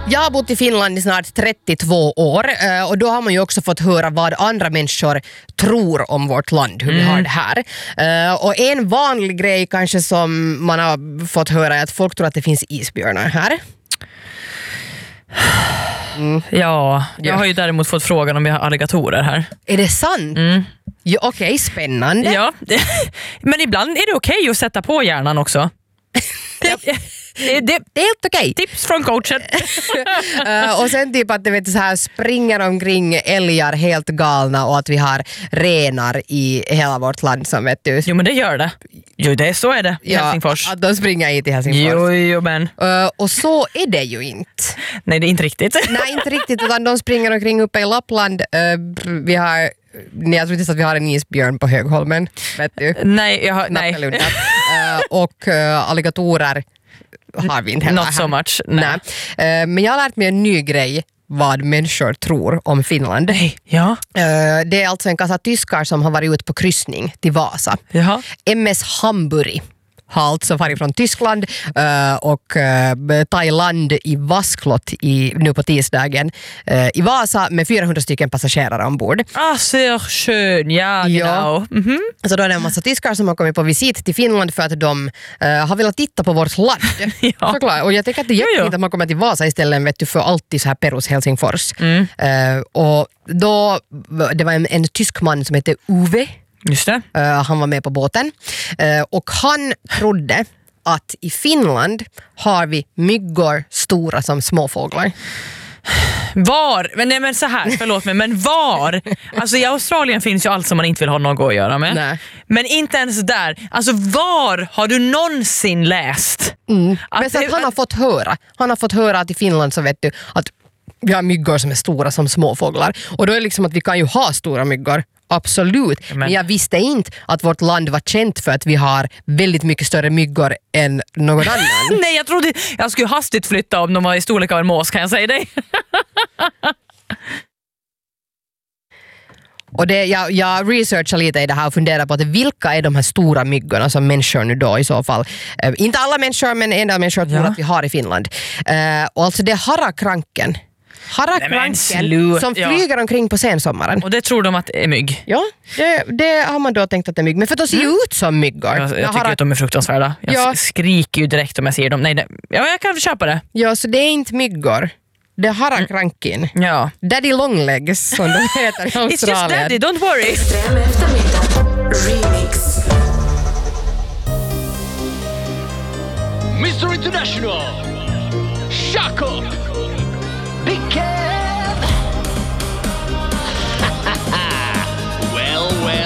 Jag har bott i Finland i snart 32 år och då har man ju också fått höra vad andra människor tror om vårt land, hur vi har det här. Och en vanlig grej kanske som man har fått höra är att folk tror att det finns isbjörnar här. Ja, jag har ju däremot fått frågan om vi har alligatorer här. Är det sant? Ja, okej, spännande. Ja, men ibland är det okej att sätta på hjärnan också. Det är helt okej. Tips från coachen. Och sen typ att det vet, så här springer omkring älgar helt galna och att vi har renar i hela vårt land som vet du. Jo men det gör det. Jo det så är det i Helsingfors. Att de springer hit i Helsingfors. Jo men. Och så är det ju inte. Nej det är inte riktigt. Nej inte riktigt utan de springer omkring uppe i Lappland. Vi har jag tror inte att vi har en isbjörn på Högholmen, vet du. Nej, nej. Och alligatorer har vi inte heller. Not so much. Nej. Men jag har lärt mig en ny grej vad människor tror om Finland. Ja. Det är alltså en kassa tyskar som har varit ute på kryssning till Vasa. Jaha. MS Hamburg har alltså varit från Tyskland och Thailand i Vasklot nu på tisdagen i Vasa med 400 stycken passagerare ombord. Ah, så skön, ja. Så då är det en massa tyskar som har kommit på visit till Finland för att de har velat titta på vårt land. Såklart. Och jag tänker att det är jättefint att man kommer till Vasa istället vet du, för alltid så här Perus Helsingfors. Och då, det var en tysk man som heter Uwe. Just det. Han var med på båten och han trodde att i Finland har vi myggor stora som småfåglar. Var? Men så här, förlåt mig, men var? Alltså i Australien finns ju allt som man inte vill ha något att göra med. Nej. Men inte ens där. Alltså var har du någonsin läst? Men så att han har fått höra att i Finland så vet du att vi har myggor som är stora som småfåglar. Och då är det liksom att vi kan ju ha stora myggor. Absolut. Men jag visste inte att vårt land var känt för att vi har väldigt mycket större myggor än någon annan. Nej, jag trodde jag skulle hastigt flytta om de var i storlek av en mås, kan jag säga dig. Och jag researchar lite i det här och funderar på att vilka är de här stora myggorna som människor nu då i så fall. Inte alla människor men en del människor tror att vi har i Finland. Och alltså det är harakranken. Harakranken som flyger omkring på sensommaren. Och det tror de att det är mygg? Ja, det har man då tänkt att det är mygg. Men för de ser ju ut som myggor. Jag tycker att de är fruktansvärda. Jag skriker ju direkt om jag ser dem. Nej, jag kan köpa det. Ja, så det är inte myggor. Det är harakranken. Ja. Daddy longlegs som de heter i Australien. It's just daddy, don't worry. Extrem eftermiddag. Remix. Mr. International, Shako.